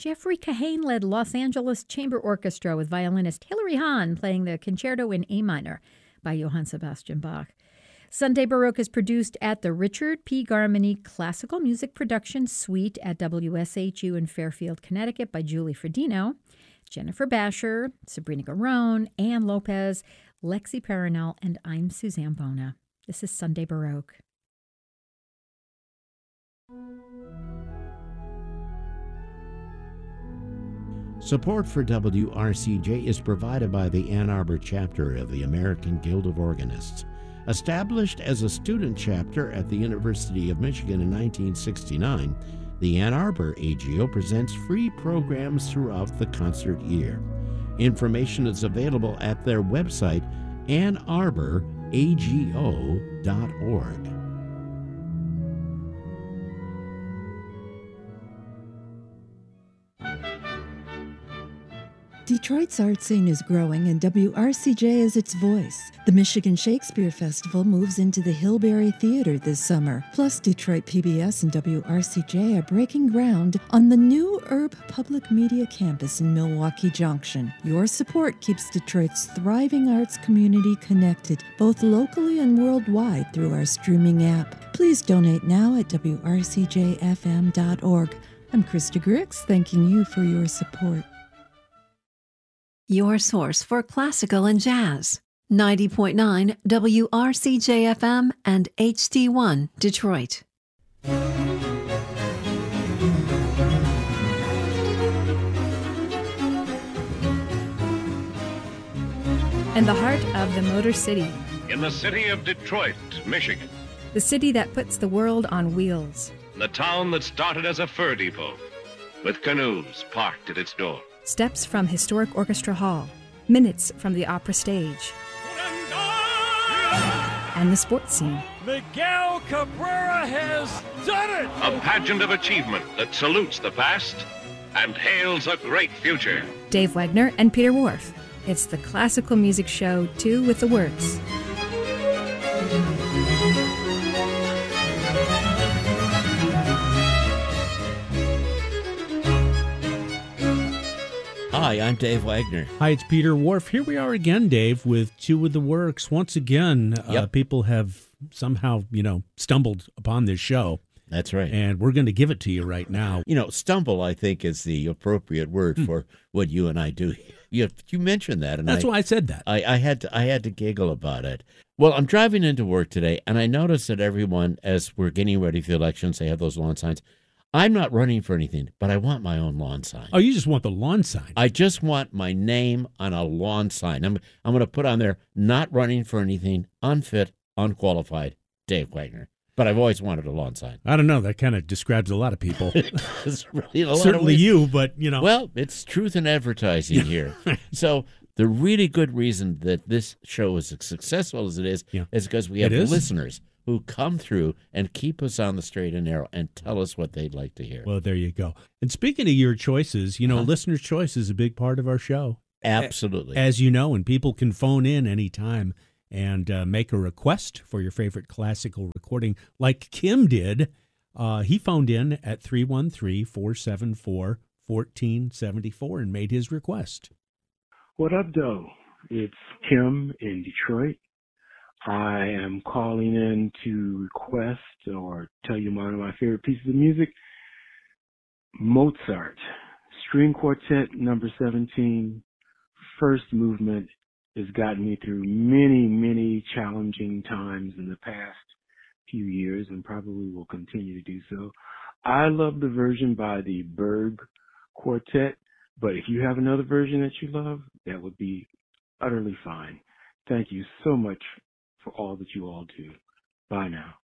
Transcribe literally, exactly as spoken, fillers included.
Jeffrey Kahane led Los Angeles Chamber Orchestra with violinist Hilary Hahn playing the Concerto in A minor by Johann Sebastian Bach. Sunday Baroque is produced at the Richard P. Garmany Classical Music Production Suite at W S H U in Fairfield, Connecticut by Julie Fredino, Jennifer Basher, Sabrina Garone, Ann Lopez, Lexi Perinel, and I'm Suzanne Bona. This is Sunday Baroque. Support for W R C J is provided by the Ann Arbor chapter of the American Guild of Organists. Established as a student chapter at the University of Michigan in nineteen sixty-nine, the Ann Arbor A G O presents free programs throughout the concert year. Information is available at their website, ann arbor a g o dot org. Detroit's art scene is growing, and W R C J is its voice. The Michigan Shakespeare Festival moves into the Hillberry Theater this summer. Plus, Detroit P B S and W R C J are breaking ground on the new Herb Public Media Campus in Milwaukee Junction. Your support keeps Detroit's thriving arts community connected, both locally and worldwide, through our streaming app. Please donate now at w r c j f m dot org. I'm Krista Grix, thanking you for your support. Your source for classical and jazz. ninety point nine W R C J F M and H D one Detroit. In the heart of the Motor City. In the city of Detroit, Michigan. The city that puts the world on wheels. The town that started as a fur depot, with canoes parked at its door. Steps from historic Orchestra Hall, minutes from the opera stage, and the sports scene. Miguel Cabrera has done it! A pageant of achievement that salutes the past and hails a great future. Dave Wagner and Peter Whorf. It's the classical music show, Two with the Works. Hi, I'm Dave Wagner. Hi, it's Peter Whorf. Here we are again, Dave, with Two with the Works. Once again, Yep. uh, people have somehow, you know, stumbled upon this show. That's right. And we're going to give it to you right now. You know, stumble, I think, is the appropriate word Hmm. for what you and I do. You, you mentioned that, and That's I, why I said that. I, I had to I had to giggle about it. Well, I'm driving into work today, and I noticed that everyone, as we're getting ready for the elections, they have those lawn signs. I'm not running for anything, but I want my own lawn sign. Oh, you just want the lawn sign. I just want my name on a lawn sign. I'm I'm going to put on there, not running for anything, unfit, unqualified, Dave Wagner. But I've always wanted a lawn sign. I don't know. That kind of describes a lot of people. It's really a lot of Certainly ways. you, but, you know. Well, it's truth in advertising here. So the really good reason that this show is as successful as it is Yeah. is because we have It is? listeners who come through and keep us on the straight and narrow and tell us what they'd like to hear. Well, there you go. And speaking of your choices, you know, Uh-huh. listener's choice is a big part of our show. Absolutely. As you know, and people can phone in anytime and uh, make a request for your favorite classical recording, like Kim did. Uh, he phoned in at three one three, four seven four, one four seven four and made his request. What up, though? It's Tim in Detroit. I am calling in to request or tell you one of my favorite pieces of music. Mozart, String Quartet number seventeen, first movement, has gotten me through many, many challenging times in the past few years and probably will continue to do so. I love the version by the Berg Quartet, but if you have another version that you love, that would be utterly fine. Thank you so much for all that you all do. Bye now.